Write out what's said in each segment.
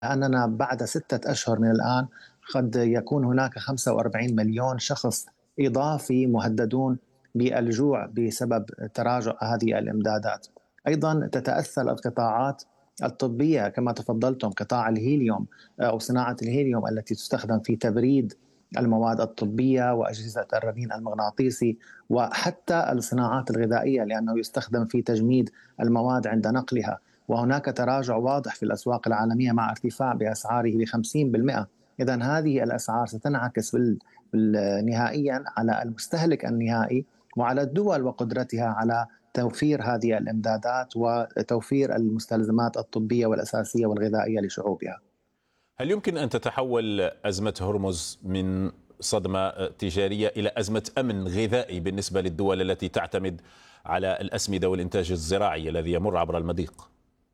أننا بعد 6 أشهر من الآن قد يكون هناك 45 مليون شخص إضافي مهددون بالجوع بسبب تراجع هذه الإمدادات. أيضا تتأثر القطاعات الطبية كما تفضلتم، قطاع الهيليوم أو صناعة الهيليوم التي تستخدم في تبريد المواد الطبية وأجهزة الرنين المغناطيسي، وحتى الصناعات الغذائية لأنه يستخدم في تجميد المواد عند نقلها. وهناك تراجع واضح في الأسواق العالمية مع ارتفاع بأسعاره ب 50%. إذا هذه الأسعار ستنعكس نهائيا على المستهلك النهائي وعلى الدول وقدرتها على توفير هذه الإمدادات وتوفير المستلزمات الطبية والأساسية والغذائية لشعوبها. هل يمكن أن تتحول أزمة هرمز من صدمة تجارية إلى أزمة أمن غذائي بالنسبة للدول التي تعتمد على الأسمدة والإنتاج الزراعي الذي يمر عبر المضيق؟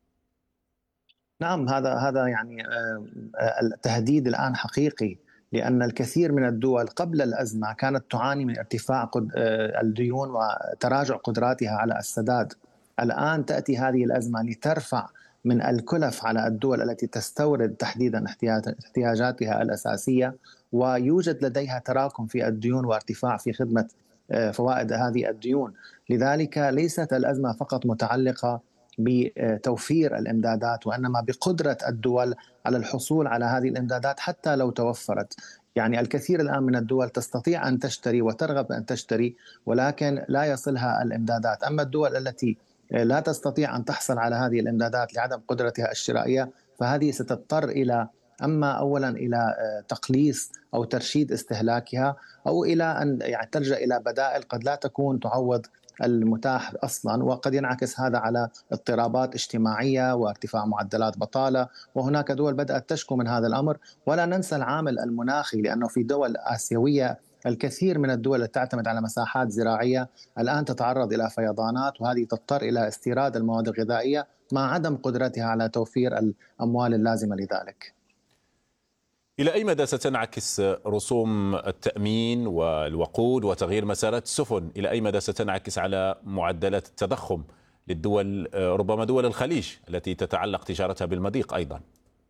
نعم، هذا يعني التهديد الآن حقيقي، لأن الكثير من الدول قبل الأزمة كانت تعاني من ارتفاع الديون وتراجع قدراتها على السداد. الآن تأتي هذه الأزمة لترفع من الكلف على الدول التي تستورد تحديدا احتياجاتها الأساسية، ويوجد لديها تراكم في الديون وارتفاع في خدمة فوائد هذه الديون. لذلك ليست الأزمة فقط متعلقة بتوفير الامدادات، وانما بقدره الدول على الحصول على هذه الامدادات حتى لو توفرت. يعني الكثير الان من الدول تستطيع ان تشتري وترغب ان تشتري، ولكن لا يصلها الامدادات. اما الدول التي لا تستطيع ان تحصل على هذه الامدادات لعدم قدرتها الشرائيه، فهذه ستضطر الى اولا الى تقليص او ترشيد استهلاكها، او الى ان يعني تلجا الى بدائل قد لا تكون تعوض المتاح اصلا، وقد ينعكس هذا على اضطرابات اجتماعيه وارتفاع معدلات بطاله. وهناك دول بدات تشكو من هذا الامر. ولا ننسى العامل المناخي، لانه في دول اسيويه الكثير من الدول التي تعتمد على مساحات زراعيه الان تتعرض الى فيضانات، وهذه تضطر الى استيراد المواد الغذائيه مع عدم قدرتها على توفير الاموال اللازمه لذلك. إلى أي مدى ستنعكس رسوم التأمين والوقود وتغيير مسارات السفن؟ إلى أي مدى ستنعكس على معدلات التضخم للدول، ربما دول الخليج التي تتعلق تجارتها بالمضيق أيضا؟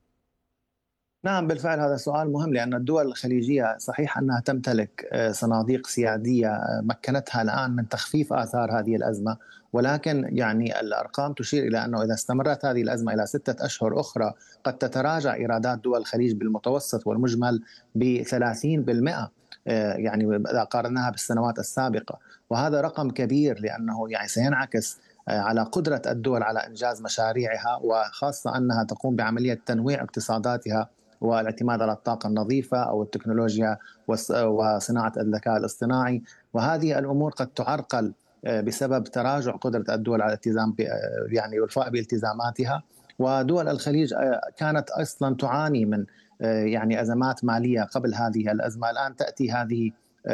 نعم، بالفعل هذا سؤال مهم، لأن الدول الخليجية صحيح أنها تمتلك صناديق سيادية مكنتها الآن من تخفيف آثار هذه الأزمة، ولكن يعني الأرقام تشير إلى أنه إذا استمرت هذه الأزمة إلى 6 أشهر أخرى قد تتراجع إيرادات دول الخليج بالمتوسط والمجمل ب30%، يعني إذا قارناها بالسنوات السابقة. وهذا رقم كبير، لأنه يعني سينعكس على قدرة الدول على إنجاز مشاريعها، وخاصة أنها تقوم بعملية تنويع اقتصاداتها والاعتماد على الطاقة النظيفة أو التكنولوجيا وصناعة الذكاء الاصطناعي. وهذه الأمور قد تعرقل بسبب تراجع قدرة الدول على الالتزام يعني الوفاء بالتزاماتها. ودول الخليج كانت أصلا تعاني من يعني أزمات مالية قبل هذه الأزمة. الآن تأتي هذه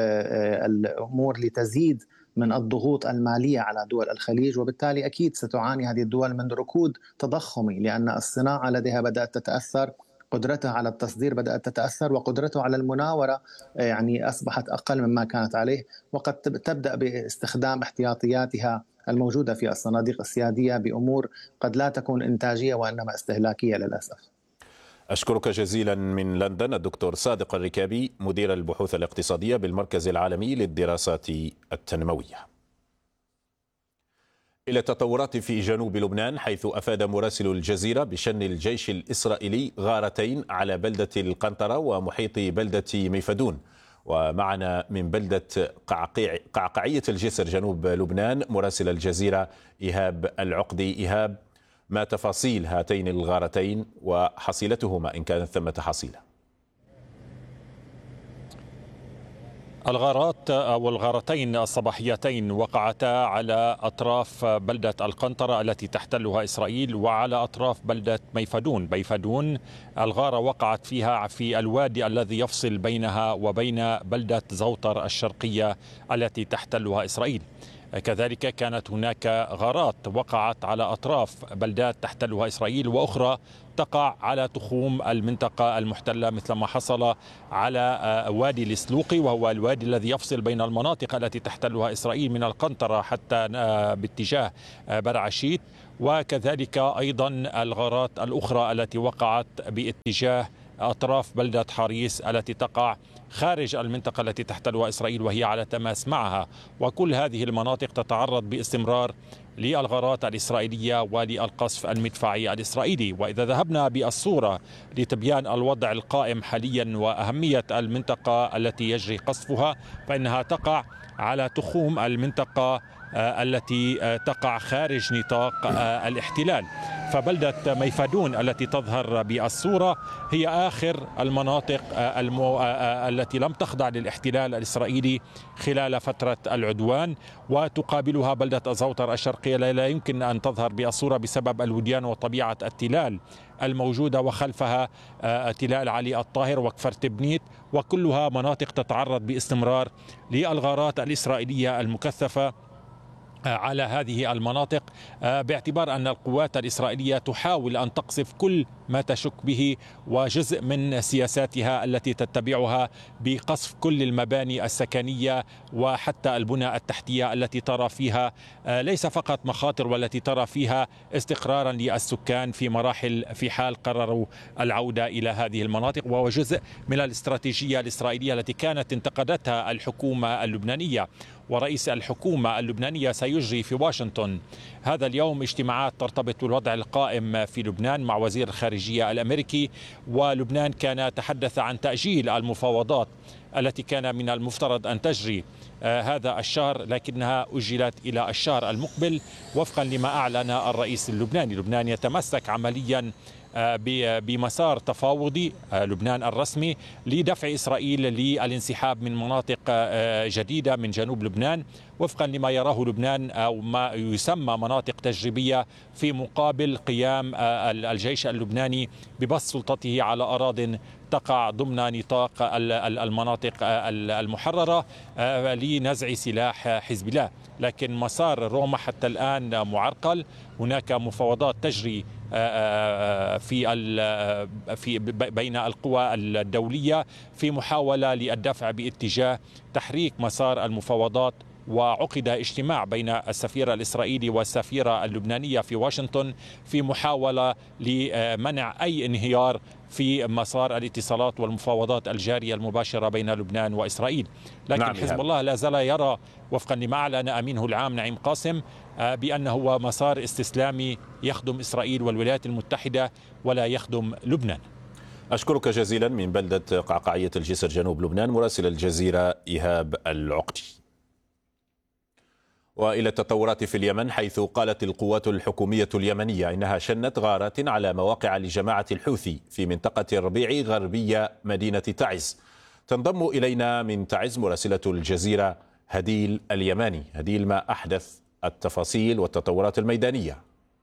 الأمور لتزيد من الضغوط المالية على دول الخليج، وبالتالي أكيد ستعاني هذه الدول من ركود تضخمي، لأن الصناعة لديها بدأت تتأثر، قدرتها على التصدير بدأت تتأثر، وقدرته على المناورة يعني أصبحت أقل مما كانت عليه. وقد تبدأ باستخدام احتياطياتها الموجودة في الصناديق السيادية بأمور قد لا تكون إنتاجية وإنما استهلاكية للأسف. أشكرك جزيلا من لندن الدكتور صادق الركابي، مدير البحوث الاقتصادية بالمركز العالمي للدراسات التنموية. إلى التطورات في جنوب لبنان، حيث أفاد مراسل الجزيرة بشن الجيش الإسرائيلي غارتين على بلدة القنطرة ومحيط بلدة ميفدون. ومعنا من بلدة قعقعية الجسر جنوب لبنان مراسل الجزيرة إيهاب العقدي. إيهاب، ما تفاصيل هاتين الغارتين وحصيلتهما إن كانت ثمة حصيلة؟ الغارات أو الغارتين الصباحيتين وقعتا على أطراف بلدة القنطرة التي تحتلها إسرائيل وعلى أطراف بلدة ميفدون. الغارة وقعت فيها في الوادي الذي يفصل بينها وبين بلدة زوطر الشرقية التي تحتلها إسرائيل. كذلك كانت هناك غارات وقعت على أطراف بلدات تحتلها إسرائيل، وأخرى تقع على تخوم المنطقة المحتلة، مثل ما حصل على وادي السلوقي، وهو الوادي الذي يفصل بين المناطق التي تحتلها إسرائيل من القنطرة حتى باتجاه برعشيت، وكذلك أيضا الغارات الأخرى التي وقعت باتجاه أطراف بلدة حاريس التي تقع خارج المنطقة التي تحتلها إسرائيل وهي على تماس معها. وكل هذه المناطق تتعرض باستمرار للغارات الإسرائيلية وللقصف المدفعي الإسرائيلي. وإذا ذهبنا بالصورة لتبيان الوضع القائم حاليا وأهمية المنطقة التي يجري قصفها، فإنها تقع على تخوم المنطقة التي تقع خارج نطاق الاحتلال. فبلدة ميفادون التي تظهر بالصورة هي آخر المناطق التي لم تخضع للاحتلال الإسرائيلي خلال فترة العدوان، وتقابلها بلدة أزوطر الشرقية لا يمكن أن تظهر بالصورة بسبب الوديان وطبيعة التلال الموجودة، وخلفها تلال علي الطاهر وكفر تبنيت، وكلها مناطق تتعرض باستمرار للغارات الإسرائيلية المكثفة على هذه المناطق، باعتبار أن القوات الإسرائيلية تحاول أن تقصف كل ما تشك به، وجزء من سياساتها التي تتبعها بقصف كل المباني السكنية وحتى البنى التحتية التي ترى فيها ليس فقط مخاطر، والتي ترى فيها استقرارا للسكان في مراحل في حال قرروا العودة إلى هذه المناطق. وهو جزء من الاستراتيجية الإسرائيلية التي كانت انتقدتها الحكومة اللبنانية. ورئيس الحكومة اللبنانية سيجري في واشنطن هذا اليوم اجتماعات ترتبط بالوضع القائم في لبنان مع وزير الخارجية الأمريكي، ولبنان كان تحدث عن تأجيل المفاوضات التي كان من المفترض أن تجري هذا الشهر، لكنها أجلت إلى الشهر المقبل وفقا لما أعلن الرئيس اللبناني. لبنان يتمسك عمليا بمسار تفاوضي لبنان الرسمي لدفع إسرائيل للانسحاب من مناطق جديدة من جنوب لبنان وفقا لما يراه لبنان أو ما يسمى مناطق تجريبية، في مقابل قيام الجيش اللبناني ببسط سلطته على أراضٍ تقع ضمن نطاق المناطق المحررة لنزع سلاح حزب الله. لكن مسار روما حتى الآن معرقل، هناك مفاوضات تجري في بين القوى الدولية في محاولة للدفع باتجاه تحريك مسار المفاوضات. وعقد اجتماع بين السفير الإسرائيلي والسفيرة اللبنانية في واشنطن في محاولة لمنع أي انهيار في مسار الاتصالات والمفاوضات الجارية المباشرة بين لبنان وإسرائيل. لكن حزب الله لا زال يرى وفقا لما أعلن أمينه العام نعيم قاسم بأنه هو مسار استسلامي يخدم إسرائيل والولايات المتحدة ولا يخدم لبنان. أشكرك جزيلا من بلدة قعقاعية الجسر جنوب لبنان مراسل الجزيرة إيهاب العقدي. وإلى التطورات في اليمن، حيث قالت القوات الحكومية اليمنية إنها شنت غارات على مواقع لجماعة الحوثي في منطقة الربيع غربية مدينة تعز. تنضم إلينا من تعز مراسلة الجزيرة هديل اليماني. هديل، ما أحدث التفاصيل والتطورات الميدانية؟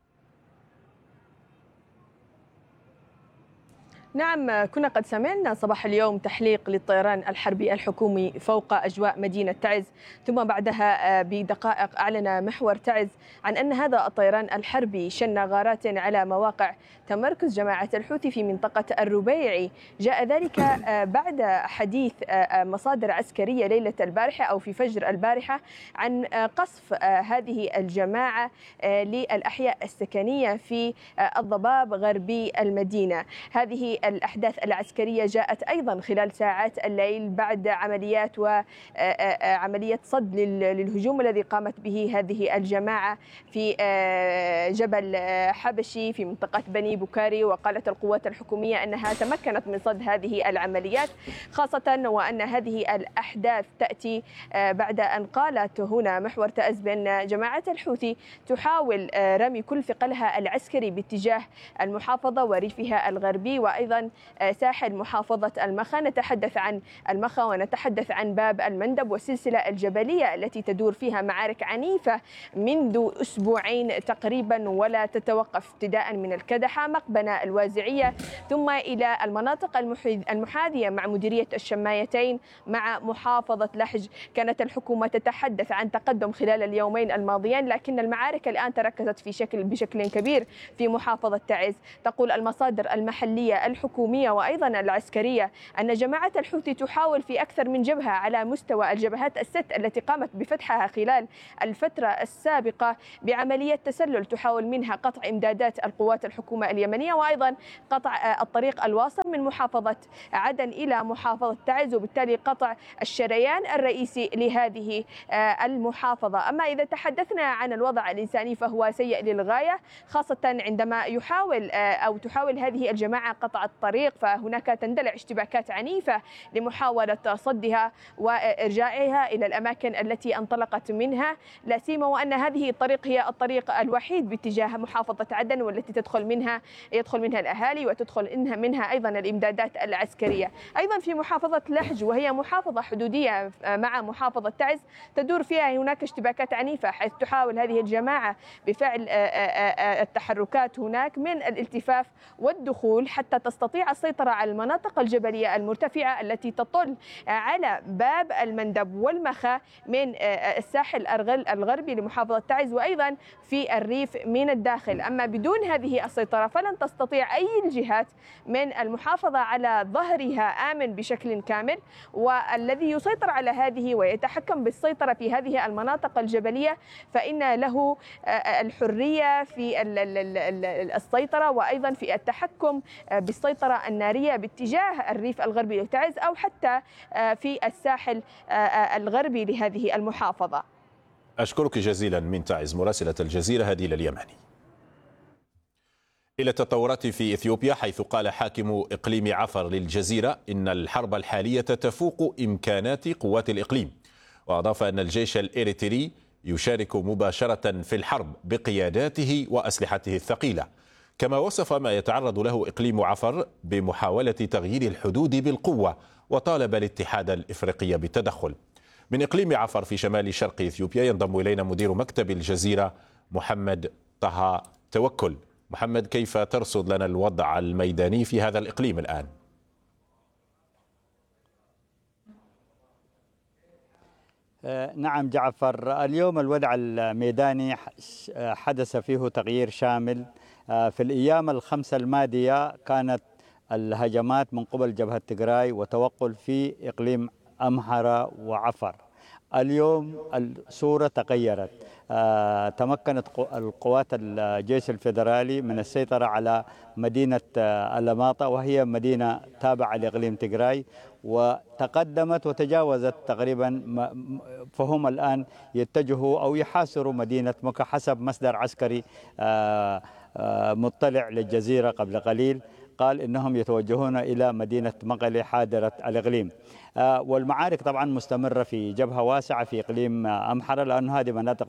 نعم، كنا قد سمعنا صباح اليوم تحليق للطيران الحربي الحكومي فوق أجواء مدينة تعز، ثم بعدها بدقائق أعلن محور تعز عن أن هذا الطيران الحربي شن غارات على مواقع تمركز جماعة الحوثي في منطقة الربيعي. جاء ذلك بعد حديث مصادر عسكرية ليلة البارحة أو في فجر البارحة عن قصف هذه الجماعة للأحياء السكنية في الضباب غربي المدينة. هذه الأحداث العسكرية جاءت أيضا خلال ساعات الليل بعد عملية صد للهجوم الذي قامت به هذه الجماعة في جبل حبشي في منطقة بني بكاري. وقالت القوات الحكومية أنها تمكنت من صد هذه العمليات، خاصة وأن هذه الأحداث تأتي بعد أن قالت هنا محور تعز بأن جماعة الحوثي تحاول رمي كل ثقلها العسكري باتجاه المحافظة وريفها الغربي، وأيضا وأيضا ساحل محافظة المخا. نتحدث عن المخا ونتحدث عن باب المندب والسلسلة الجبلية التي تدور فيها معارك عنيفة منذ أسبوعين تقريبا ولا تتوقف، ابتداء من الكدحة مقبنة الوازعية ثم إلى المناطق المحاذية مع مديرية الشمايتين مع محافظة لحج. كانت الحكومة تتحدث عن تقدم خلال اليومين الماضيين، لكن المعارك الآن تركزت بشكل كبير في محافظة تعز. تقول المصادر المحلية الحكومية وأيضا العسكرية أن جماعة الحوثي تحاول في أكثر من جبهة على مستوى الجبهات الست التي قامت بفتحها خلال الفترة السابقة بعملية تسلل تحاول منها قطع إمدادات القوات الحكومة اليمنية وأيضا قطع الطريق الواصل من محافظة عدن إلى محافظة تعز، وبالتالي قطع الشريان الرئيسي لهذه المحافظة. أما إذا تحدثنا عن الوضع الإنساني فهو سيء للغاية، خاصة عندما تحاول هذه الجماعة قطع الطريق، فهناك تندلع اشتباكات عنيفة لمحاولة صدها وإرجاعها إلى الأماكن التي انطلقت منها، لا سيما وأن هذه الطريق هي الطريق الوحيد باتجاه محافظة عدن والتي يدخل منها الأهالي وتدخل منها أيضا الإمدادات العسكرية. أيضا في محافظة لحج وهي محافظة حدودية مع محافظة تعز تدور فيها هناك اشتباكات عنيفة، حيث تحاول هذه الجماعة بفعل التحركات هناك من الالتفاف والدخول حتى تستطيع السيطرة على المناطق الجبلية المرتفعة التي تطل على باب المندب والمخا من الساحل الغربي لمحافظة تعز وأيضا في الريف من الداخل. أما بدون هذه السيطرة فلن تستطيع أي الجهات من المحافظة على ظهرها آمن بشكل كامل، والذي يسيطر على هذه ويتحكم بالسيطرة في هذه المناطق الجبلية فإن له الحرية في السيطرة وأيضا في التحكم بالسيطرة النارية باتجاه الريف الغربي لتعز أو حتى في الساحل الغربي لهذه المحافظة. أشكرك جزيلا من تعز مراسلة الجزيرة هديل اليمني. إلى التطورات في إثيوبيا، حيث قال حاكم إقليم عفر للجزيرة إن الحرب الحالية تفوق إمكانات قوات الإقليم، وأضاف أن الجيش الإريتري يشارك مباشرة في الحرب بقياداته وأسلحته الثقيلة. كما وصف ما يتعرض له إقليم عفر بمحاولة تغيير الحدود بالقوة، وطالب الاتحاد الإفريقي بالتدخل. من إقليم عفر في شمال شرق إثيوبيا ينضم إلينا مدير مكتب الجزيرة محمد طه توكل. محمد، كيف ترصد لنا الوضع الميداني في هذا الإقليم الآن؟ نعم جعفر، اليوم الوضع الميداني حدث فيه تغيير شامل. في الأيام الخمسة الماضية كانت الهجمات من قبل جبهة تجراي وتوقل في إقليم أمحرة وعفر. اليوم الصورة تغيرت، تمكنت القوات الجيش الفيدرالي من السيطرة على مدينة ألماطة وهي مدينة تابعة لإقليم تجراي، وتقدمت وتجاوزت تقريبا، فهم الآن يتجهوا أو يحاصروا مدينة مكة حسب مصدر عسكري مطلع للجزيرة قبل قليل، قال إنهم يتوجهون إلى مدينة مقلي حاضرة الإقليم. والمعارك طبعا مستمرة في جبهة واسعة في إقليم أمحرة، لأن هذه مناطق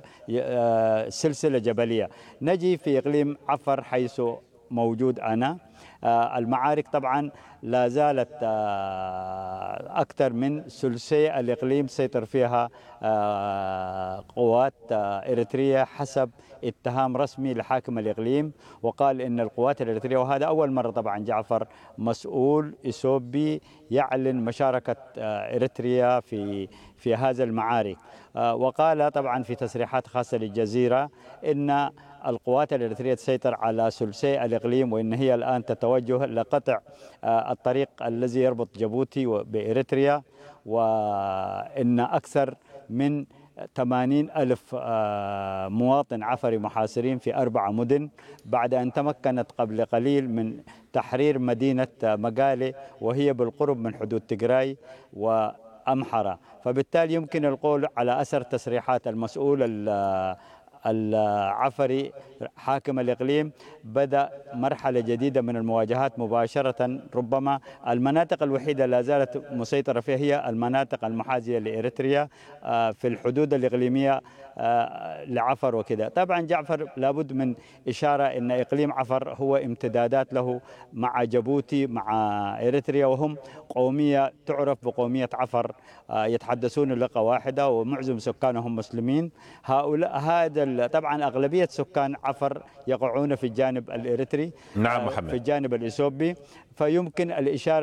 سلسلة جبلية. نجي في إقليم عفر حيث موجود أنا. المعارك طبعا لا زالت أكثر من ثلثي الإقليم سيطر فيها قوات إريتريا حسب اتهام رسمي لحاكم الإقليم، وقال إن القوات الإريترية، وهذا أول مرة طبعا جعفر مسؤول إثيوبي يعلن مشاركة إريتريا في هذا المعارك. وقال طبعا في تصريحات خاصة للجزيرة إن القوات الإريترية تسيطر على ثلثي الإقليم، وإن هي الآن تتوجه لقطع الطريق الذي يربط جيبوتي بإريتريا، وإن أكثر من 80,000 مواطن عفري محاصرين في 4 مدن بعد أن تمكنت قبل قليل من تحرير مدينة مقالي وهي بالقرب من حدود تجراي وأمحرة. فبالتالي يمكن القول على أثر تصريحات المسؤول العفري حاكم الإقليم بدأ مرحلة جديدة من المواجهات مباشرة. ربما المناطق الوحيدة لا زالت مسيطرة فيها هي المناطق المحاذية لإريتريا في الحدود الإقليمية لعفر وكذا. طبعا جعفر لابد من إشارة أن إقليم عفر هو امتدادات له مع جيبوتي مع إريتريا، وهم قومية تعرف بقومية عفر يتحدثون لغة واحدة ومعظم سكانهم مسلمين. هذا طبعا أغلبية سكان عفر يقعون في الجانب الإريتري، نعم محمد، في الجانب الإثيوبي. فيمكن الإشارة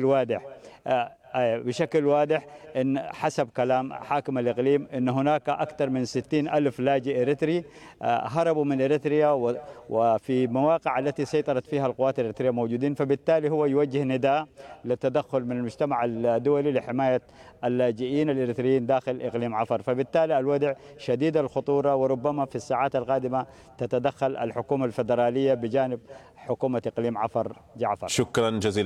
بشكل واضح أن حسب كلام حاكم الإقليم أن هناك أكثر من 60,000 لاجئ إريتري هربوا من إريتريا، وفي مواقع التي سيطرت فيها القوات الإريترية موجودين. فبالتالي هو يوجه نداء للتدخل من المجتمع الدولي لحماية اللاجئين الإريتريين داخل إقليم عفر. فبالتالي الوضع شديد الخطورة، وربما في الساعات القادمة تتدخل الحكومة الفيدرالية بجانب حكومة إقليم عفر. جعفر، شكرا جزيلا.